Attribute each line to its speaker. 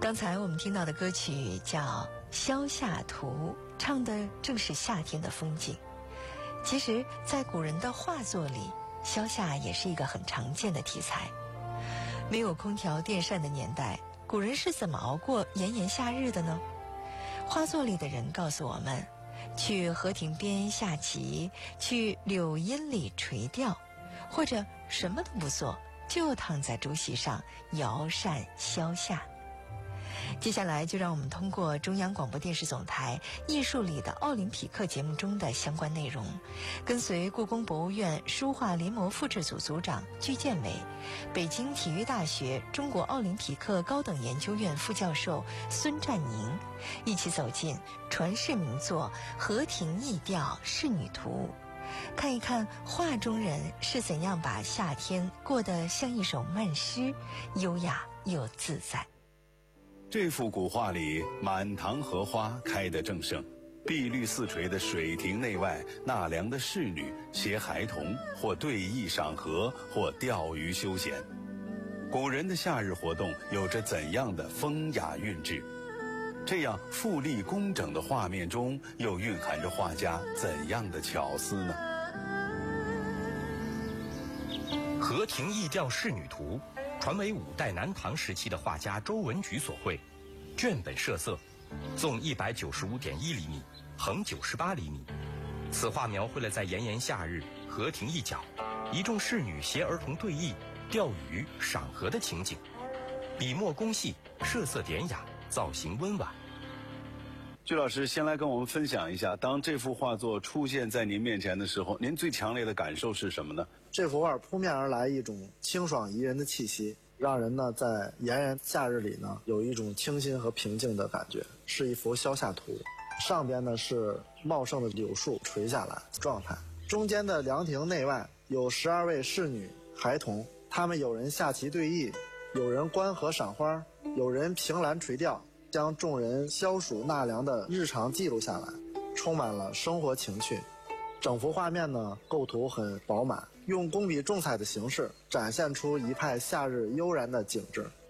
Speaker 1: 刚才我们听到的歌曲叫《萧夏图》，唱的正是夏天的风景。其实在古人的画作里，萧夏也是一个很常见的题材。没有空调电扇的年代，古人是怎么熬过炎炎夏日的呢？画作里的人告诉我们，去河亭边下棋，去柳荫里垂钓，或者什么都不做，就躺在竹席上摇扇萧夏。接下来就让我们通过中央广播电视总台艺术里的奥林匹克节目中的相关内容，跟随故宫博物院书画临摹复制组组长具建伟、北京体育大学中国奥林匹克高等研究院副教授孙占宁，一起走进传世名作《河亭忆钓仕女图》，看一看画中人是怎样把夏天过得像一首慢诗，优雅又自在。
Speaker 2: 这幅古画里，满堂荷花开得正盛，碧绿四垂的水亭内外，纳凉的侍女携孩童，或对弈赏荷，或钓鱼休闲。古人的夏日活动有着怎样的风雅韵致？这样富丽工整的画面中，又蕴含着画家怎样的巧思呢？
Speaker 3: 《河亭忆钓仕女图》传为5代南唐时期的画家周文举所绘，卷本设色，纵195.1厘米，横98厘米。此画描绘了在炎炎夏日，河亭一角，一众侍女携儿童对弈、钓鱼、赏荷的情景，笔墨工细，设色典雅，造型温婉。
Speaker 2: 具老师先来跟我们分享一下，当这幅画作出现在您面前的时候，您最强烈的感受是什么呢？
Speaker 4: 这幅画扑面而来一种清爽宜人的气息，让人呢在炎炎夏日里呢有一种清新和平静的感觉，是一幅萧夏图。上边呢是茂盛的柳树垂下来状态，中间的凉亭内外有12位侍女孩童，他们有人下棋对弈，有人观河赏花，有人凭栏垂钓，将众人消暑纳凉的日常记录下来，充满了生活情趣。整幅画面呢构图很饱满，用工笔重彩的形式展现出一派夏日悠然的景致。